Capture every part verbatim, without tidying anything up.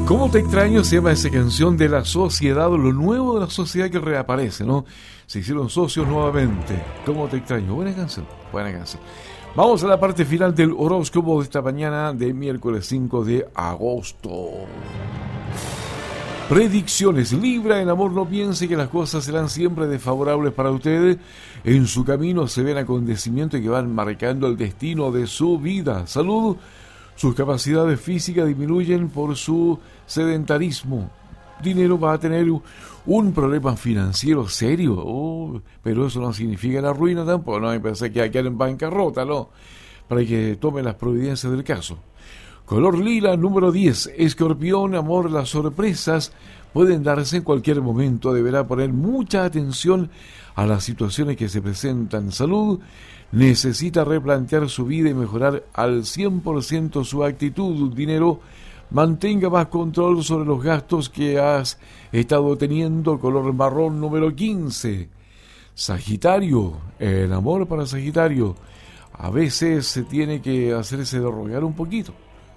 ¿Cómo te extraño? Se llama esa canción de la sociedad, lo nuevo de la sociedad que reaparece, ¿no? Se hicieron socios nuevamente. ¿Cómo te extraño? Buena canción, buena canción. Vamos a la parte final del horóscopo de esta mañana de miércoles cinco de agosto. Predicciones. Libra, en amor no piense que las cosas serán siempre desfavorables para ustedes. En su camino se ven acontecimientos que van marcando el destino de su vida. Salud. Sus capacidades físicas disminuyen por su sedentarismo. Dinero, va a tener un problema financiero serio. Oh, pero eso no significa la ruina tampoco. No, pensé que hay que quedar en bancarrota, ¿no? Para que tome las providencias del caso. Color lila, número diez. Escorpión, amor, las sorpresas pueden darse en cualquier momento. Deberá poner mucha atención a las situaciones que se presentan. Salud. Necesita replantear su vida y mejorar al cien por ciento su actitud. Dinero, mantenga más control sobre los gastos que has estado teniendo. Color marrón, número quince. Sagitario, el amor para Sagitario. A veces se tiene que hacerse de rogar un poquito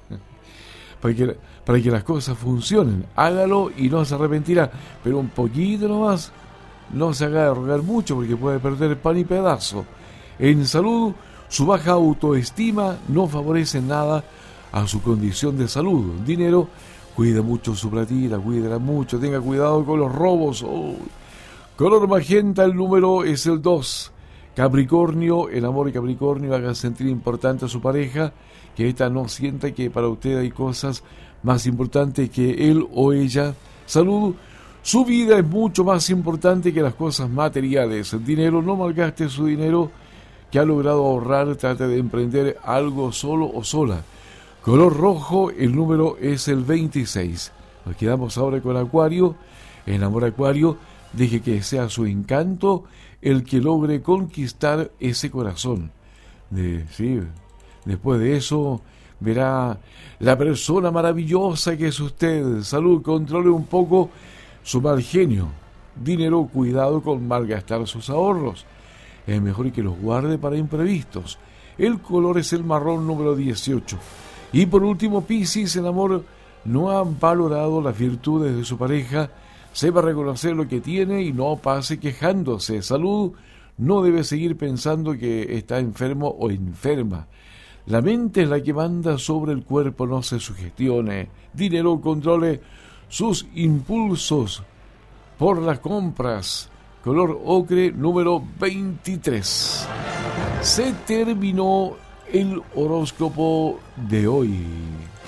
para que, para que las cosas funcionen. Hágalo y no se arrepentirá, pero un poquito nomás. No se haga de rogar mucho porque puede perder pan y pedazo. En salud, su baja autoestima no favorece nada a su condición de salud. Dinero, cuida mucho su platita, cuídela mucho, tenga cuidado con los robos. Oh. Color magenta, el número es el dos. Capricornio, el amor de Capricornio, haga sentir importante a su pareja, que ésta no sienta que para usted hay cosas más importantes que él o ella. Salud, su vida es mucho más importante que las cosas materiales. El dinero, no malgaste su dinero que ha logrado ahorrar, trate de emprender algo solo o sola. Color rojo, el número es el veintiséis. Nos quedamos ahora con Acuario. En amor Acuario, deje que sea su encanto el que logre conquistar ese corazón. De, sí, después de eso, verá la persona maravillosa que es usted. Salud, controle un poco su mal genio. Dinero, cuidado con malgastar sus ahorros. Es mejor que los guarde para imprevistos. El color es el marrón, número dieciocho. Y por último, Piscis, el amor, no ha valorado las virtudes de su pareja. Sepa reconocer lo que tiene y no pase quejándose. Salud, no debe seguir pensando que está enfermo o enferma. La mente es la que manda sobre el cuerpo, no se sugestione. Dinero, controle sus impulsos por las compras. Color ocre, número veintitrés. Se terminó el horóscopo de hoy.